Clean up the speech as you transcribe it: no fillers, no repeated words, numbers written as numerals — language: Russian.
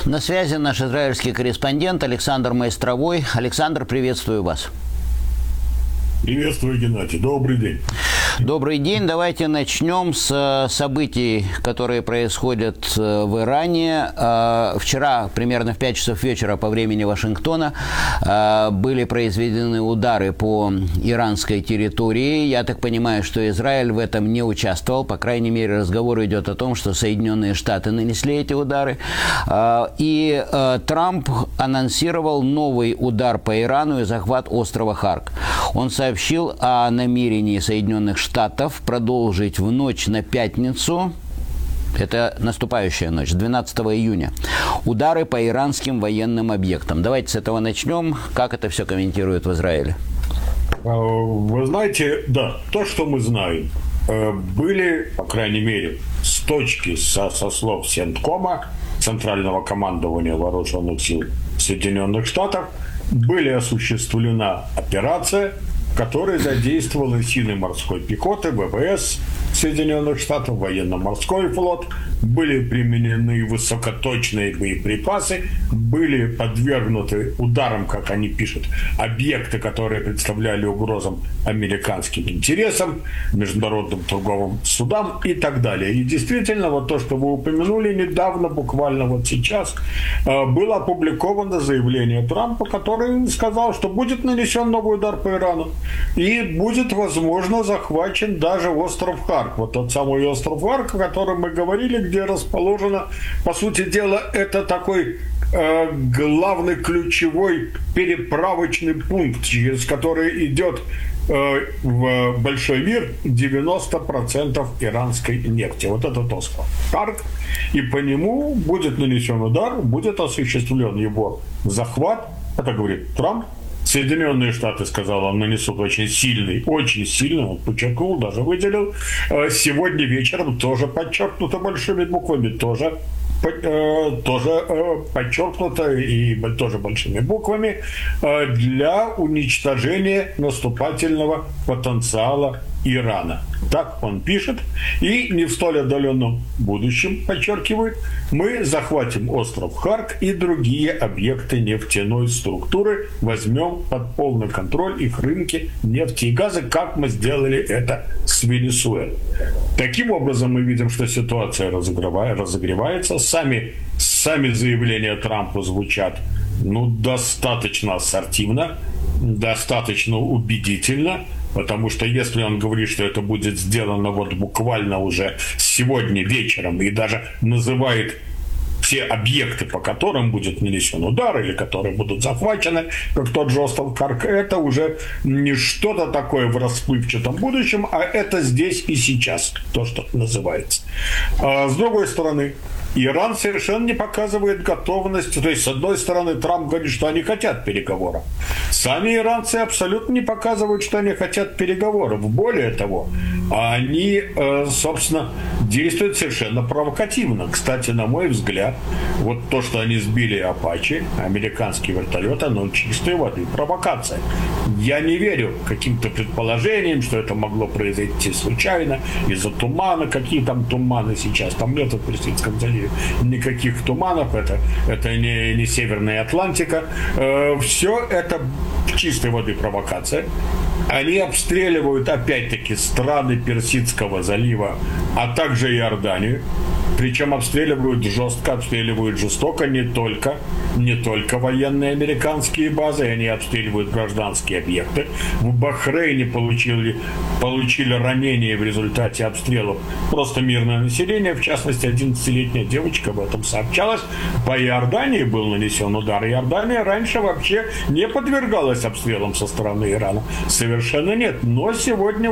На связи наш израильский корреспондент Александр Майстровой. Александр, приветствую вас. Приветствую, Геннадий. Добрый день. Добрый день. Давайте начнем с событий, которые происходят в Иране. Вчера, примерно в 5 часов вечера по времени Вашингтона, были произведены удары по иранской территории. Я так понимаю, что Израиль в этом не участвовал. По крайней мере, разговор идет о том, что Соединенные Штаты нанесли эти удары. И Трамп анонсировал новый удар по Ирану и захват острова Харк. Он сообщил о намерении Соединенных Штатов продолжить в ночь на пятницу, это наступающая ночь, 12 июня, удары по иранским военным объектам. Давайте с этого начнем. Как это все комментируют в Израиле? Вы знаете, да, то, что мы знаем, были, по крайней мере, со слов Центкома, Центрального командования Вооруженных сил Соединенных Штатов, были осуществлена операция, в которой задействованы силы морской пехоты, ВВС Соединенных Штатов, военно-морской флот, были применены высокоточные боеприпасы, были подвергнуты ударам, как они пишут, объекты, которые представляли угрозам американским интересам, международным торговым судам и так далее. И действительно, вот то, что вы упомянули, недавно, буквально вот сейчас, было опубликовано заявление Трампа, который сказал, что будет нанесен новый удар по Ирану и будет, возможно, захвачен даже остров Харк. Вот тот самый остров Харк, о котором мы говорили, где расположено, по сути дела, это такой главный ключевой переправочный пункт, через который идет в большой мир 90% иранской нефти. Вот этот остров Харк. И по нему будет нанесен удар, будет осуществлен его захват. Это говорит Трамп. Соединенные Штаты, сказал он, нанесут очень сильный, он подчеркнул, даже выделил. Сегодня вечером тоже подчеркнуто большими буквами, тоже подчеркнуто и тоже большими буквами, для уничтожения наступательного потенциала Ирана. Так он пишет. И не в столь отдаленном будущем, подчеркивает, мы захватим остров Харк и другие объекты нефтяной структуры, возьмем под полный контроль их рынки нефти и газа, как мы сделали это с Венесуэлой. Таким образом, мы видим, что ситуация разогревается. Сами заявления Трампа звучат достаточно ассертивно, достаточно убедительно. Потому что если он говорит, что это будет сделано вот буквально уже сегодня вечером и даже называет все объекты, по которым будет нанесен удар или которые будут захвачены, как тот же остров Харк, это уже не что-то такое в расплывчатом будущем, а это здесь и сейчас, то, что называется. С другой стороны, Иран совершенно не показывает готовность. То есть, с одной стороны, Трамп говорит, что они хотят переговоров. Сами иранцы абсолютно не показывают, что они хотят переговоров. Более того, они, собственно, действуют совершенно провокативно. Кстати, на мой взгляд, вот то, что они сбили Апачи, американский вертолет, оно чистой воды провокация. Я не верю каким-то предположениям, что это могло произойти случайно, из-за тумана. Какие там туманы сейчас? Там нет в Персидском заливе никаких туманов, это не Северная Атлантика. Все это чистой воды провокация. Они обстреливают, опять-таки, страны Персидского залива, а также Иорданию. Причем обстреливают жестоко не только военные американские базы, они обстреливают гражданские объекты. В Бахрейне получили ранения в результате обстрелов просто мирное население, в частности, 11-летняя девочка об этом сообщалась. По Иордании был нанесен удар. Иордания раньше вообще не подвергалась обстрелам со стороны Ирана. Совершенно нет. Но сегодня